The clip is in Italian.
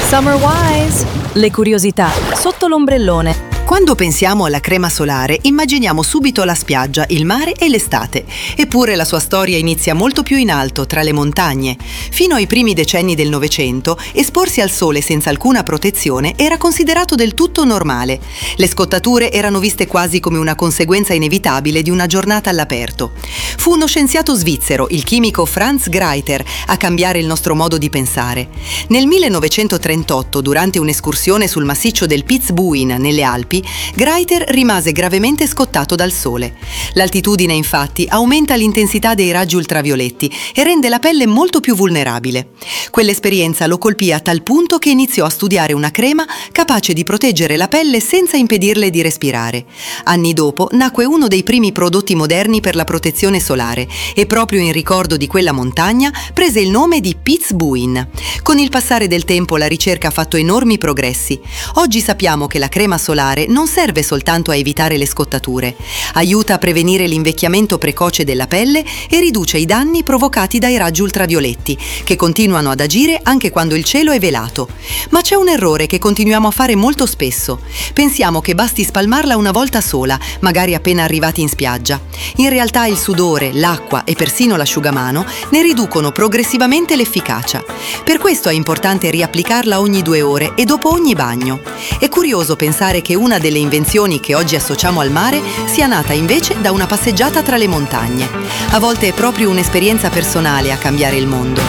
Summer Wise! Le curiosità sotto l'ombrellone. Quando pensiamo alla crema solare, immaginiamo subito la spiaggia, il mare e l'estate. Eppure la sua storia inizia molto più in alto, tra le montagne. Fino ai primi decenni del Novecento, esporsi al sole senza alcuna protezione era considerato del tutto normale. Le scottature erano viste quasi come una conseguenza inevitabile di una giornata all'aperto. Fu uno scienziato svizzero, il chimico Franz Greiter, a cambiare il nostro modo di pensare. Nel 1938, durante un'escursione sul massiccio del Piz-Buin, nelle Alpi, Greiter rimase gravemente scottato dal sole. L'altitudine, infatti, aumenta l'intensità dei raggi ultravioletti e rende la pelle molto più vulnerabile. Quell'esperienza lo colpì a tal punto che iniziò a studiare una crema capace di proteggere la pelle senza impedirle di respirare. Anni dopo nacque uno dei primi prodotti moderni per la protezione solare e proprio in ricordo di quella montagna prese il nome di Piz-Buin. Con il passare del tempo la ricerca ha fatto enormi progressi. Oggi sappiamo che la crema solare non serve soltanto a evitare le scottature, aiuta a prevenire l'invecchiamento precoce della pelle e riduce i danni provocati dai raggi ultravioletti, che continuano ad agire anche quando il cielo è velato. Ma c'è un errore che continuiamo a fare molto spesso. Pensiamo che basti spalmarla una volta sola, magari appena arrivati in spiaggia. In realtà il sudore, l'acqua e persino l'asciugamano ne riducono progressivamente l'efficacia. Per questo è importante riapplicarla ogni 2 ore e dopo ogni bagno. È curioso pensare che una delle invenzioni che oggi associamo al mare sia nata invece da una passeggiata tra le montagne. A volte è proprio un'esperienza personale a cambiare il mondo.